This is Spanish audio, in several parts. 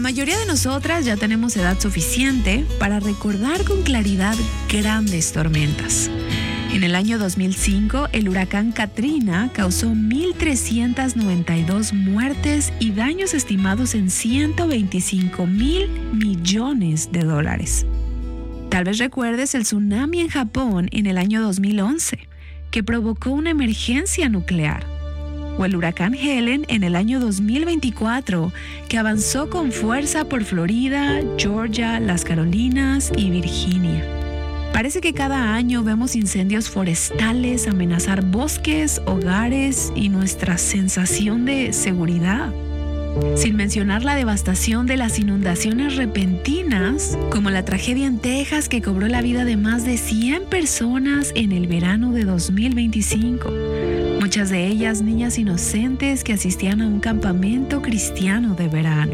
mayoría de nosotras ya tenemos edad suficiente para recordar con claridad grandes tormentas. En el año 2005, el huracán Katrina causó 1.392 muertes y daños estimados en $125.000 millones. Tal vez recuerdes el tsunami en Japón en el año 2011, que provocó una emergencia nuclear. O el huracán Helen en el año 2024, que avanzó con fuerza por Florida, Georgia, las Carolinas y Virginia. Parece que cada año vemos incendios forestales amenazar bosques, hogares y nuestra sensación de seguridad. Sin mencionar la devastación de las inundaciones repentinas, como la tragedia en Texas que cobró la vida de más de 100 personas en el verano de 2025. Muchas de ellas niñas inocentes que asistían a un campamento cristiano de verano.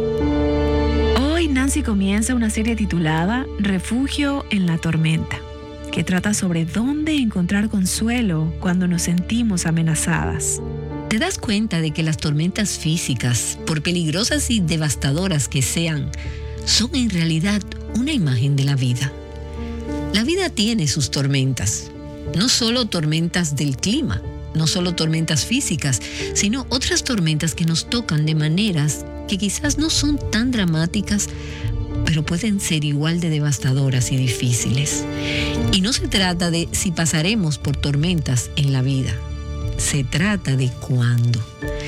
Hoy Nancy comienza una serie titulada Refugio en la tormenta, que trata sobre dónde encontrar consuelo cuando nos sentimos amenazadas. ¿Te das cuenta de que las tormentas físicas, por peligrosas y devastadoras que sean, son en realidad una imagen de la vida? La vida tiene sus tormentas, no solo tormentas del clima, no solo tormentas físicas, sino otras tormentas que nos tocan de maneras que quizás no son tan dramáticas, pero pueden ser igual de devastadoras y difíciles. Y no se trata de si pasaremos por tormentas en la vida, se trata de cuándo.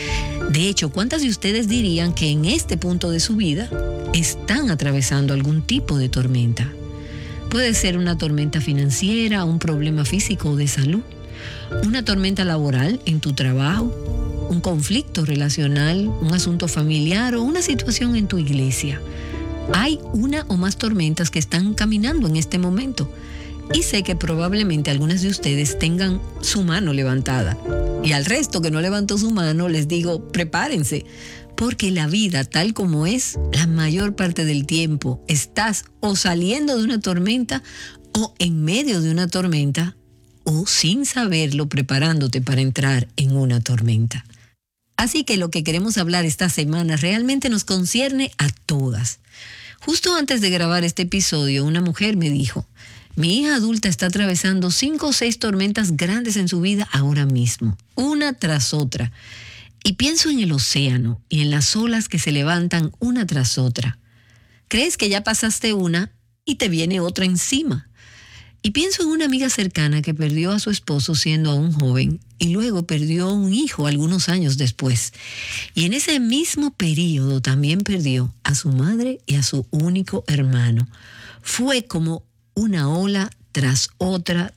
De hecho, ¿cuántas de ustedes dirían que en este punto de su vida están atravesando algún tipo de tormenta? Puede ser una tormenta financiera, un problema físico o de salud, una tormenta laboral en tu trabajo, un conflicto relacional, un asunto familiar o una situación en tu iglesia. Hay una o más tormentas que están caminando en este momento. Y sé que probablemente algunas de ustedes tengan su mano levantada. Y al resto que no levantó su mano, les digo, prepárense. Porque la vida, tal como es, la mayor parte del tiempo estás o saliendo de una tormenta o en medio de una tormenta o sin saberlo preparándote para entrar en una tormenta. Así que lo que queremos hablar esta semana realmente nos concierne a todas. Justo antes de grabar este episodio, una mujer me dijo: mi hija adulta está atravesando 5 o 6 tormentas grandes en su vida ahora mismo, una tras otra. Y pienso en el océano y en las olas que se levantan una tras otra. Crees que ya pasaste una y te viene otra encima. Y pienso en una amiga cercana que perdió a su esposo siendo aún joven y luego perdió un hijo algunos años después. Y en ese mismo periodo también perdió a su madre y a su único hermano. Fue como una ola tras otra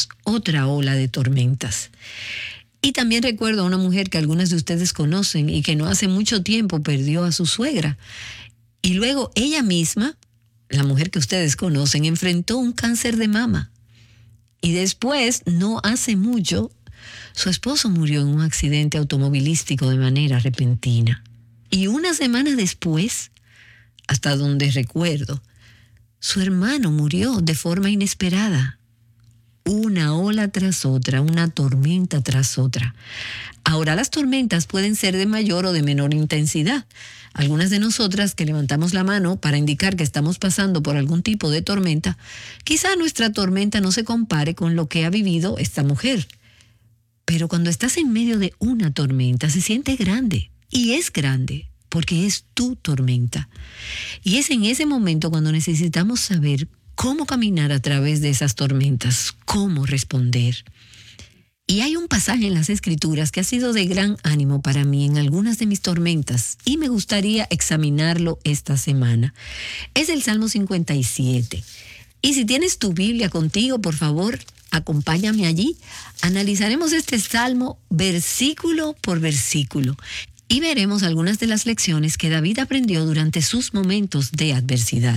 ola de tormentas. Y también recuerdo a una mujer que algunas de ustedes conocen y que no hace mucho tiempo perdió a su suegra. Y luego ella misma, la mujer que ustedes conocen, enfrentó un cáncer de mama. Y después, no hace mucho, su esposo murió en un accidente automovilístico de manera repentina. Y una semana después, hasta donde recuerdo, su hermano murió de forma inesperada. Una ola tras otra, una tormenta tras otra. Ahora las tormentas pueden ser de mayor o de menor intensidad. Algunas de nosotras que levantamos la mano para indicar que estamos pasando por algún tipo de tormenta, quizá nuestra tormenta no se compare con lo que ha vivido esta mujer. Pero cuando estás en medio de una tormenta se siente grande, y es grande, porque es tu tormenta. Y es en ese momento cuando necesitamos saber cómo caminar a través de esas tormentas, cómo responder. Y hay un pasaje en las Escrituras que ha sido de gran ánimo para mí en algunas de mis tormentas y me gustaría examinarlo esta semana. Es el Salmo 57. Y si tienes tu Biblia contigo, por favor, acompáñame allí. Analizaremos este salmo versículo por versículo y veremos algunas de las lecciones que David aprendió durante sus momentos de adversidad.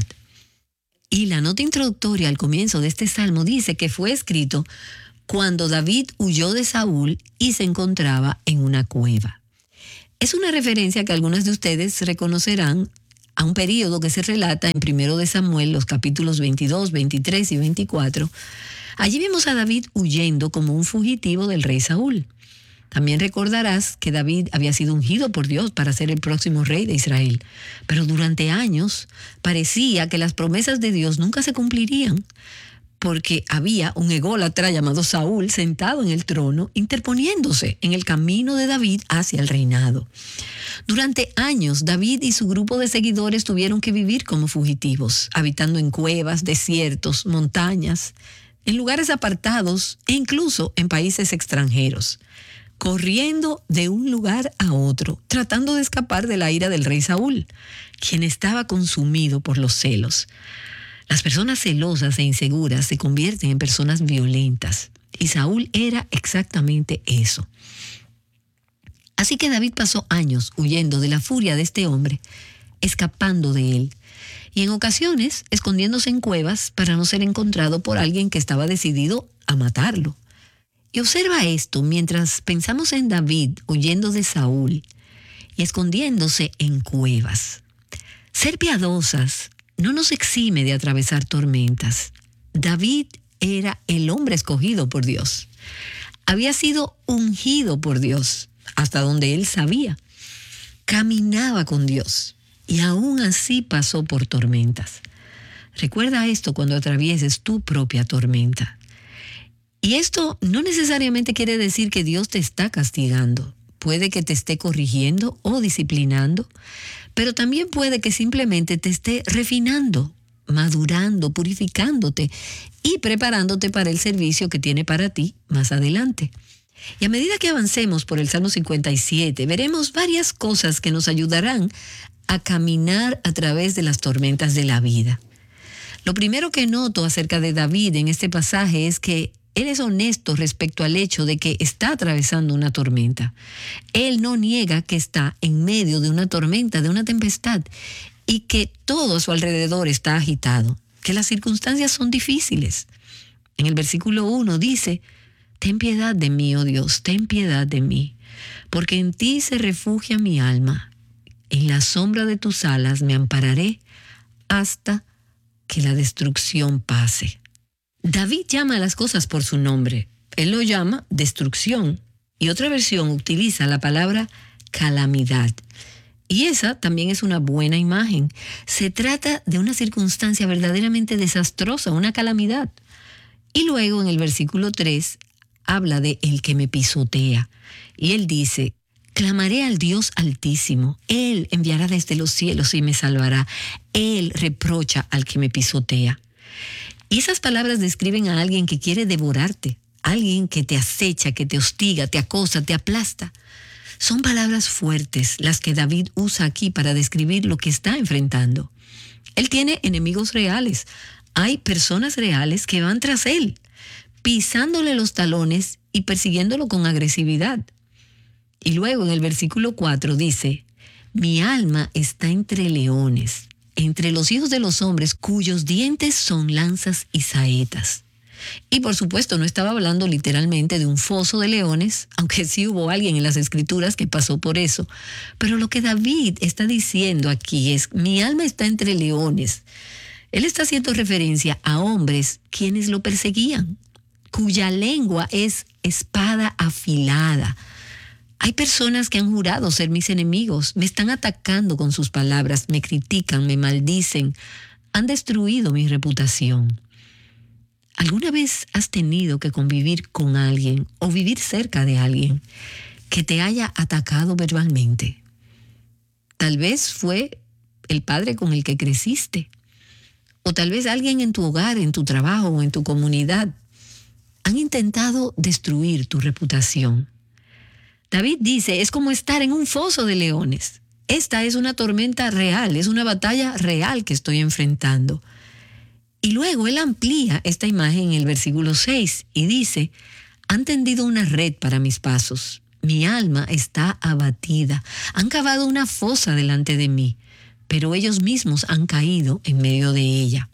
Y la nota introductoria al comienzo de este salmo dice que fue escrito cuando David huyó de Saúl y se encontraba en una cueva. Es una referencia que algunas de ustedes reconocerán a un periodo que se relata en 1 de Samuel, los capítulos 22, 23 y 24. Allí vemos a David huyendo como un fugitivo del rey Saúl. También recordarás que David había sido ungido por Dios para ser el próximo rey de Israel. Pero durante años parecía que las promesas de Dios nunca se cumplirían, porque había un ególatra llamado Saúl sentado en el trono, interponiéndose en el camino de David hacia el reinado. Durante años, David y su grupo de seguidores tuvieron que vivir como fugitivos, habitando en cuevas, desiertos, montañas, en lugares apartados e incluso en países extranjeros, corriendo de un lugar a otro, tratando de escapar de la ira del rey Saúl, quien estaba consumido por los celos. Las personas celosas e inseguras se convierten en personas violentas, y Saúl era exactamente eso. Así que David pasó años huyendo de la furia de este hombre, escapando de él, y en ocasiones escondiéndose en cuevas para no ser encontrado por alguien que estaba decidido a matarlo. Y observa esto mientras pensamos en David huyendo de Saúl y escondiéndose en cuevas. Ser piadosas no nos exime de atravesar tormentas. David era el hombre escogido por Dios. Había sido ungido por Dios, hasta donde él sabía. Caminaba con Dios y aún así pasó por tormentas. Recuerda esto cuando atravieses tu propia tormenta. Y esto no necesariamente quiere decir que Dios te está castigando. Puede que te esté corrigiendo o disciplinando, pero también puede que simplemente te esté refinando, madurando, purificándote y preparándote para el servicio que tiene para ti más adelante. Y a medida que avancemos por el Salmo 57, veremos varias cosas que nos ayudarán a caminar a través de las tormentas de la vida. Lo primero que noto acerca de David en este pasaje es que él es honesto respecto al hecho de que está atravesando una tormenta. Él no niega que está en medio de una tormenta, de una tempestad, y que todo a su alrededor está agitado, que las circunstancias son difíciles. En el versículo 1 dice: ten piedad de mí, oh Dios, ten piedad de mí, porque en ti se refugia mi alma. En la sombra de tus alas me ampararé hasta que la destrucción pase. David llama a las cosas por su nombre. Él lo llama destrucción, y otra versión utiliza la palabra calamidad. Y esa también es una buena imagen. Se trata de una circunstancia verdaderamente desastrosa, una calamidad. Y luego en el versículo 3 habla de el que me pisotea. Y él dice: clamaré al Dios Altísimo. Él enviará desde los cielos y me salvará. Él reprocha al que me pisotea. Y esas palabras describen a alguien que quiere devorarte, alguien que te acecha, que te hostiga, te acosa, te aplasta. Son palabras fuertes las que David usa aquí para describir lo que está enfrentando. Él tiene enemigos reales. Hay personas reales que van tras él, pisándole los talones y persiguiéndolo con agresividad. Y luego en el versículo 4 dice: mi alma está entre leones, entre los hijos de los hombres cuyos dientes son lanzas y saetas. Y por supuesto no estaba hablando literalmente de un foso de leones, aunque sí hubo alguien en las escrituras que pasó por eso. Pero lo que David está diciendo aquí es: mi alma está entre leones. Él está haciendo referencia a hombres quienes lo perseguían, cuya lengua es espada afilada. Hay personas que han jurado ser mis enemigos, me están atacando con sus palabras, me critican, me maldicen, han destruido mi reputación. ¿Alguna vez has tenido que convivir con alguien o vivir cerca de alguien que te haya atacado verbalmente? Tal vez fue el padre con el que creciste, o tal vez alguien en tu hogar, en tu trabajo o en tu comunidad. Han intentado destruir tu reputación. David dice: es como estar en un foso de leones. Esta es una tormenta real, es una batalla real que estoy enfrentando. Y luego él amplía esta imagen en el versículo 6 y dice: han tendido una red para mis pasos, mi alma está abatida, han cavado una fosa delante de mí, pero ellos mismos han caído en medio de ella.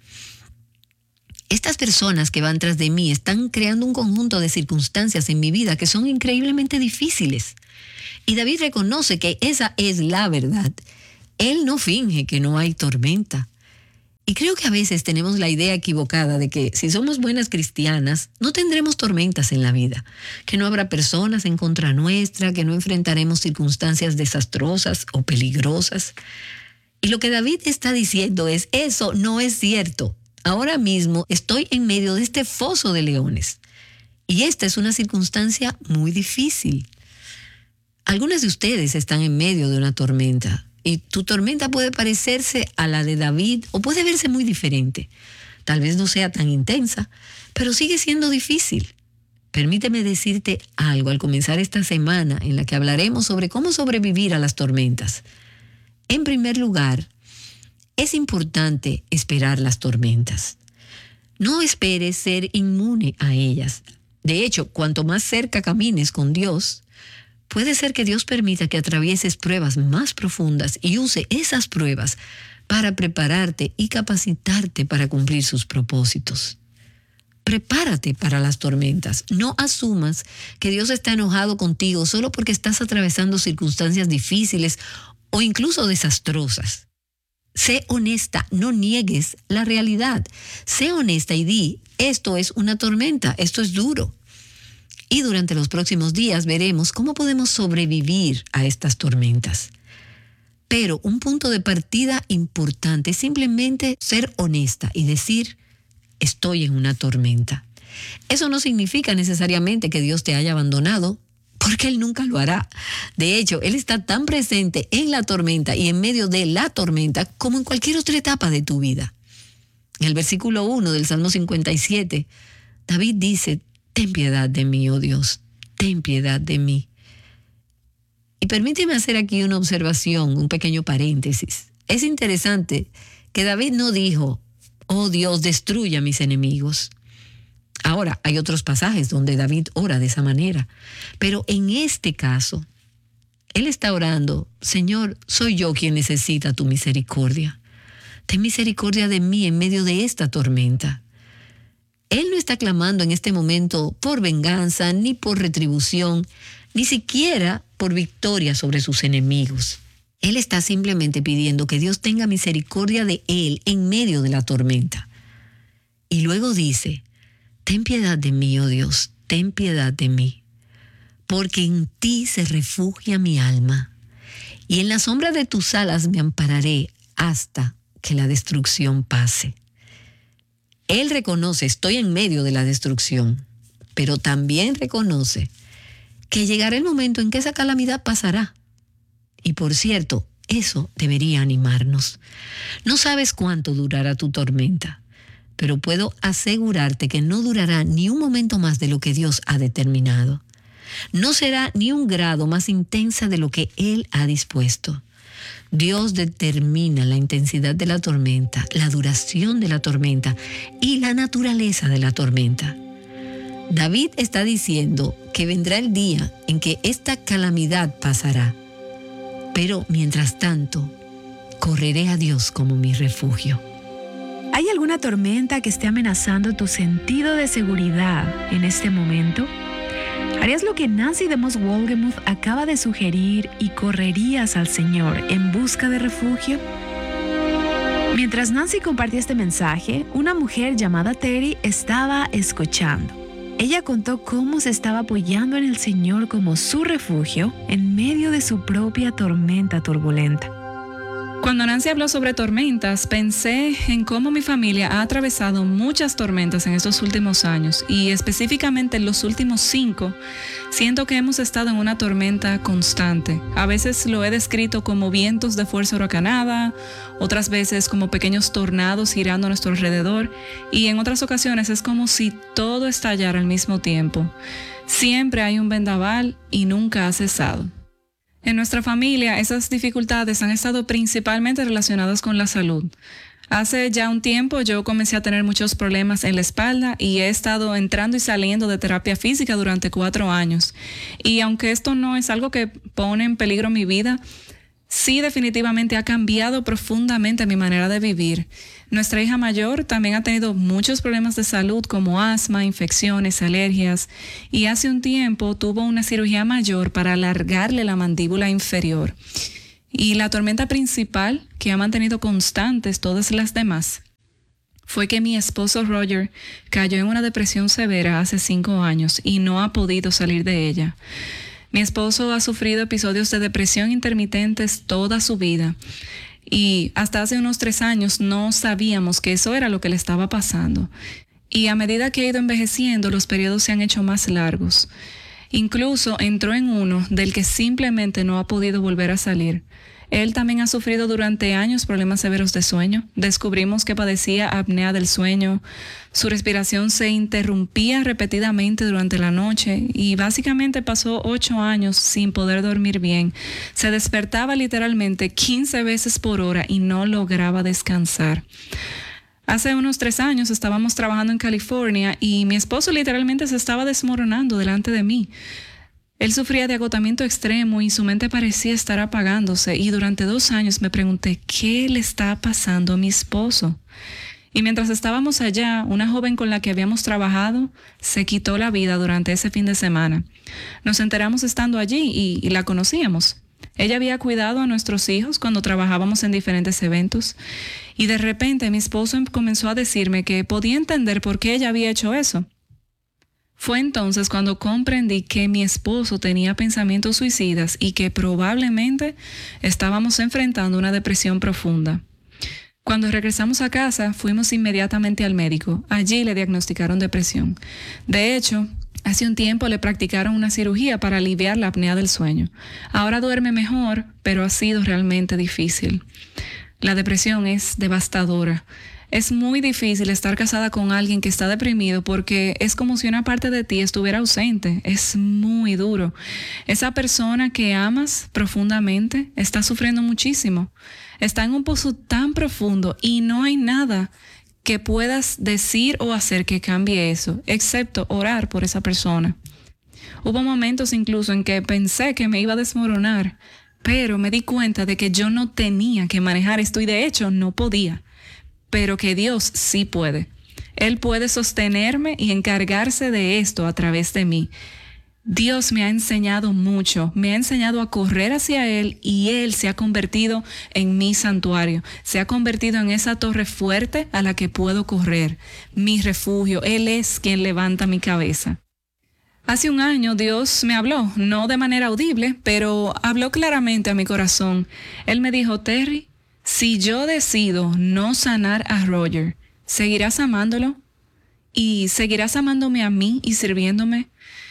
Estas personas que van tras de mí están creando un conjunto de circunstancias en mi vida que son increíblemente difíciles. Y David reconoce que esa es la verdad. Él no finge que no hay tormenta. Y creo que a veces tenemos la idea equivocada de que si somos buenas cristianas, no tendremos tormentas en la vida, que no habrá personas en contra nuestra, que no enfrentaremos circunstancias desastrosas o peligrosas. Y lo que David está diciendo es, eso no es cierto. Ahora mismo estoy en medio de este foso de leones. Y esta es una circunstancia muy difícil. Algunas de ustedes están en medio de una tormenta. Y tu tormenta puede parecerse a la de David o puede verse muy diferente. Tal vez no sea tan intensa, pero sigue siendo difícil. Permíteme decirte algo al comenzar esta semana en la que hablaremos sobre cómo sobrevivir a las tormentas. En primer lugar, es importante esperar las tormentas. No esperes ser inmune a ellas. De hecho, cuanto más cerca camines con Dios, puede ser que Dios permita que atravieses pruebas más profundas y use esas pruebas para prepararte y capacitarte para cumplir sus propósitos. Prepárate para las tormentas. No asumas que Dios está enojado contigo solo porque estás atravesando circunstancias difíciles o incluso desastrosas. Sé honesta, no niegues la realidad. Sé honesta y di, esto es una tormenta, esto es duro. Y durante los próximos días veremos cómo podemos sobrevivir a estas tormentas. Pero un punto de partida importante es simplemente ser honesta y decir, estoy en una tormenta. Eso no significa necesariamente que Dios te haya abandonado, porque Él nunca lo hará. De hecho, Él está tan presente en la tormenta y en medio de la tormenta como en cualquier otra etapa de tu vida. En el versículo 1 del Salmo 57, David dice, ten piedad de mí, oh Dios, ten piedad de mí. Y permíteme hacer aquí una observación, un pequeño paréntesis. Es interesante que David no dijo, oh Dios, destruye a mis enemigos. Ahora, hay otros pasajes donde David ora de esa manera, pero en este caso, él está orando, Señor, soy yo quien necesita tu misericordia. Ten misericordia de mí en medio de esta tormenta. Él no está clamando en este momento por venganza, ni por retribución, ni siquiera por victoria sobre sus enemigos. Él está simplemente pidiendo que Dios tenga misericordia de él en medio de la tormenta. Y luego dice, ten piedad de mí, oh Dios, ten piedad de mí, porque en ti se refugia mi alma, y en la sombra de tus alas me ampararé hasta que la destrucción pase. Él reconoce, estoy en medio de la destrucción, pero también reconoce que llegará el momento en que esa calamidad pasará. Y por cierto, eso debería animarnos. No sabes cuánto durará tu tormenta, pero puedo asegurarte que no durará ni un momento más de lo que Dios ha determinado. No será ni un grado más intensa de lo que Él ha dispuesto. Dios determina la intensidad de la tormenta, la duración de la tormenta y la naturaleza de la tormenta. David está diciendo que vendrá el día en que esta calamidad pasará. Pero mientras tanto, correré a Dios como mi refugio. ¿Hay alguna tormenta que esté amenazando tu sentido de seguridad en este momento? ¿Harías lo que Nancy DeMoss Wolgemuth acaba de sugerir y correrías al Señor en busca de refugio? Mientras Nancy compartía este mensaje, una mujer llamada Terry estaba escuchando. Ella contó cómo se estaba apoyando en el Señor como su refugio en medio de su propia tormenta turbulenta. Cuando Nancy habló sobre tormentas, pensé en cómo mi familia ha atravesado muchas tormentas en estos últimos años y específicamente en los últimos 5, siento que hemos estado en una tormenta constante. A veces lo he descrito como vientos de fuerza huracanada, otras veces como pequeños tornados girando a nuestro alrededor y en otras ocasiones es como si todo estallara al mismo tiempo. Siempre hay un vendaval y nunca ha cesado. En nuestra familia, esas dificultades han estado principalmente relacionadas con la salud. Hace ya un tiempo yo comencé a tener muchos problemas en la espalda y he estado entrando y saliendo de terapia física durante 4 años. Y aunque esto no es algo que pone en peligro mi vida, sí definitivamente ha cambiado profundamente mi manera de vivir. Nuestra hija mayor también ha tenido muchos problemas de salud como asma, infecciones, alergias y hace un tiempo tuvo una cirugía mayor para alargarle la mandíbula inferior. Y la tormenta principal que ha mantenido constantes todas las demás fue que mi esposo Roger cayó en una depresión severa hace 5 años y no ha podido salir de ella. Mi esposo ha sufrido episodios de depresión intermitentes toda su vida y hasta hace unos 3 años no sabíamos que eso era lo que le estaba pasando. Y a medida que ha ido envejeciendo, los periodos se han hecho más largos. Incluso entró en uno del que simplemente no ha podido volver a salir. Él también ha sufrido durante años problemas severos de sueño. Descubrimos que padecía apnea del sueño. Su respiración se interrumpía repetidamente durante la noche y básicamente pasó 8 años sin poder dormir bien. Se despertaba literalmente 15 veces por hora y no lograba descansar. Hace unos 3 años estábamos trabajando en California y mi esposo literalmente se estaba desmoronando delante de mí. Él sufría de agotamiento extremo y su mente parecía estar apagándose y durante 2 años me pregunté ¿qué le está pasando a mi esposo? Y mientras estábamos allá, una joven con la que habíamos trabajado se quitó la vida durante ese fin de semana. Nos enteramos estando allí y la conocíamos. Ella había cuidado a nuestros hijos cuando trabajábamos en diferentes eventos y de repente mi esposo comenzó a decirme que podía entender por qué ella había hecho eso. Fue entonces cuando comprendí que mi esposo tenía pensamientos suicidas y que probablemente estábamos enfrentando una depresión profunda. Cuando regresamos a casa, fuimos inmediatamente al médico. Allí le diagnosticaron depresión. De hecho, hace un tiempo le practicaron una cirugía para aliviar la apnea del sueño. Ahora duerme mejor, pero ha sido realmente difícil. La depresión es devastadora. Es muy difícil estar casada con alguien que está deprimido porque es como si una parte de ti estuviera ausente. Es muy duro. Esa persona que amas profundamente está sufriendo muchísimo. Está en un pozo tan profundo y no hay nada que puedas decir o hacer que cambie eso, excepto orar por esa persona. Hubo momentos incluso en que pensé que me iba a desmoronar, pero me di cuenta de que yo no tenía que manejar esto y de hecho no podía. Pero que Dios sí puede. Él puede sostenerme y encargarse de esto a través de mí. Dios me ha enseñado mucho, me ha enseñado a correr hacia Él y Él se ha convertido en mi santuario, se ha convertido en esa torre fuerte a la que puedo correr, mi refugio. Él es quien levanta mi cabeza. Hace un año Dios me habló, no de manera audible, pero habló claramente a mi corazón. Él me dijo, Terry, si yo decido no sanar a Roger, ¿seguirás amándolo? ¿Y seguirás amándome a mí y sirviéndome?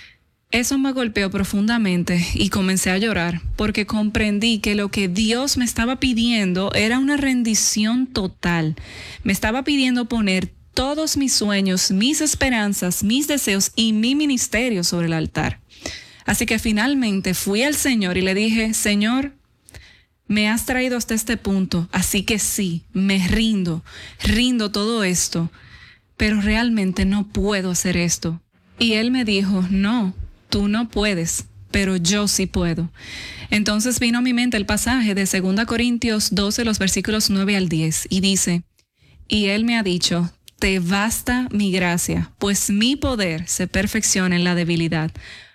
Eso me golpeó profundamente y comencé a llorar porque comprendí que lo que Dios me estaba pidiendo era una rendición total. Me estaba pidiendo poner todos mis sueños, mis esperanzas, mis deseos y mi ministerio sobre el altar. Así que finalmente fui al Señor y le dije, Señor, me has traído hasta este punto, así que sí, me rindo todo esto, pero realmente no puedo hacer esto. Y Él me dijo, no, tú no puedes, pero yo sí puedo. Entonces vino a mi mente el pasaje de 2 Corintios 12, los versículos 9 al 10, y dice, y Él me ha dicho, te basta mi gracia, pues mi poder se perfecciona en la debilidad.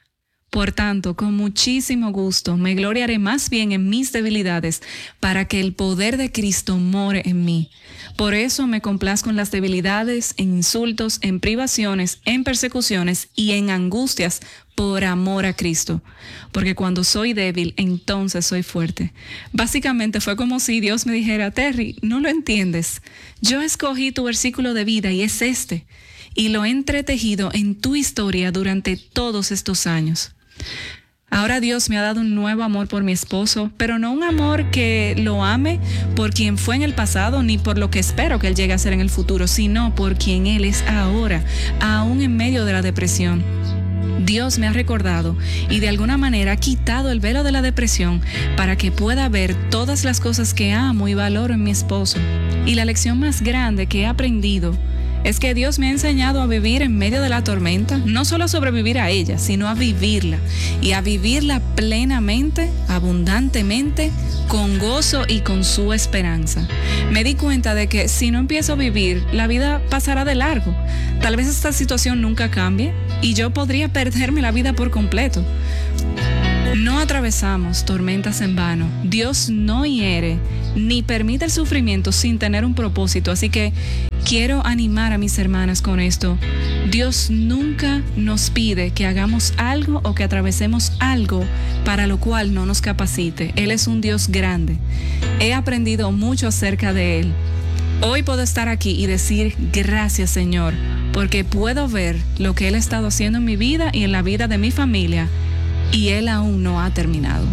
Por tanto, con muchísimo gusto me gloriaré más bien en mis debilidades para que el poder de Cristo more en mí. Por eso me complazco en las debilidades, en insultos, en privaciones, en persecuciones y en angustias por amor a Cristo. Porque cuando soy débil, entonces soy fuerte. Básicamente fue como si Dios me dijera, Terry, no lo entiendes. Yo escogí tu versículo de vida y es este. Y lo he entretejido en tu historia durante todos estos años. Ahora Dios me ha dado un nuevo amor por mi esposo, pero no un amor que lo ame por quien fue en el pasado ni por lo que espero que él llegue a ser en el futuro, sino por quien él es ahora, aún en medio de la depresión. Dios me ha recordado y de alguna manera ha quitado el velo de la depresión para que pueda ver todas las cosas que amo y valoro en mi esposo. Y la lección más grande que he aprendido es que Dios me ha enseñado a vivir en medio de la tormenta, no solo a sobrevivir a ella, sino a vivirla, y a vivirla plenamente, abundantemente, con gozo y con su esperanza. Me di cuenta de que si no empiezo a vivir, la vida pasará de largo. Tal vez esta situación nunca cambie y yo podría perderme la vida por completo. No atravesamos tormentas en vano. Dios no hiere ni permite el sufrimiento sin tener un propósito. Así que quiero animar a mis hermanas con esto. Dios nunca nos pide que hagamos algo o que atravesemos algo para lo cual no nos capacite. Él es un Dios grande. He aprendido mucho acerca de Él. Hoy puedo estar aquí y decir gracias, Señor, porque puedo ver lo que Él ha estado haciendo en mi vida y en la vida de mi familia, y Él aún no ha terminado.